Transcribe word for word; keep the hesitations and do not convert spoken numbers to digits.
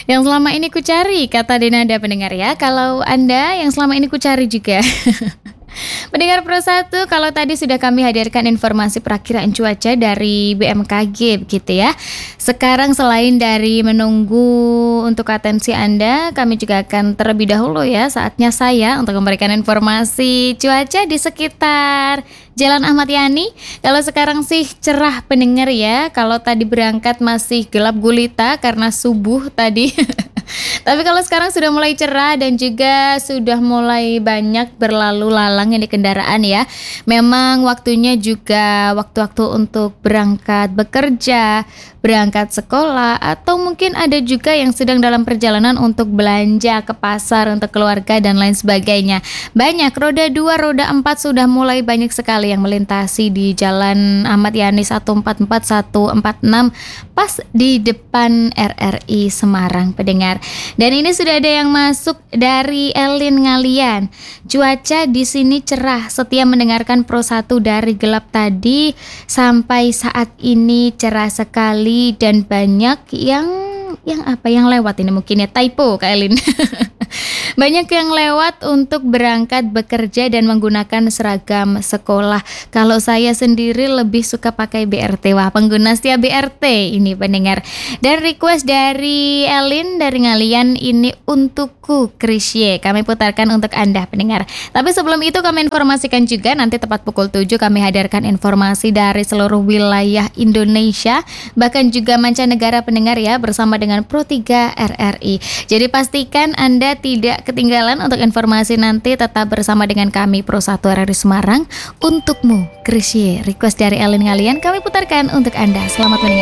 Yang selama ini kucari, kata Denada pendengar ya. Kalau Anda yang selama ini kucari juga. Pendengar Pro satu, kalau tadi sudah kami hadirkan informasi perakiraan cuaca dari B M K G begitu ya. Sekarang selain dari menunggu untuk atensi Anda, kami juga akan terlebih dahulu ya, saatnya saya untuk memberikan informasi cuaca di sekitar Jalan Ahmad Yani. Kalau sekarang sih cerah pendengar ya. Kalau tadi berangkat masih gelap gulita karena subuh tadi. Tapi kalau sekarang sudah mulai cerah dan juga sudah mulai banyak berlalu lalang yang di kendaraan ya. Memang waktunya juga waktu-waktu untuk berangkat bekerja, berangkat sekolah, atau mungkin ada juga yang sedang dalam perjalanan untuk belanja ke pasar untuk keluarga dan lain sebagainya. Banyak, roda dua, roda empat sudah mulai banyak sekali yang melintasi di Jalan Ahmad Yani satu empat empat satu empat enam pas di depan R R I Semarang pendengar. Dan ini sudah ada yang masuk dari Elin Ngalian. Cuaca di sini cerah, setia mendengarkan Pro satu dari gelap tadi sampai saat ini cerah sekali dan banyak yang yang apa yang lewat ini mungkin ya typo Kak Elin. Banyak yang lewat untuk berangkat bekerja dan menggunakan seragam sekolah. Kalau saya sendiri lebih suka pakai B R T. Wah, pengguna setia B R T ini pendengar. Dan request dari Elin dari Ngalian ini untukku Krisye. Kami putarkan untuk Anda pendengar. Tapi sebelum itu kami informasikan juga nanti tepat pukul tujuh kami hadirkan informasi dari seluruh wilayah Indonesia, bahkan juga mancanegara pendengar ya, bersama dengan Pro tiga R R I. Jadi pastikan Anda tidak ketinggalan untuk informasi nanti, tetap bersama dengan kami Pro satu R R I Semarang. Untukmu Krisye, request dari Elin Ngalian kami putarkan untuk Anda. Selamat mendengar.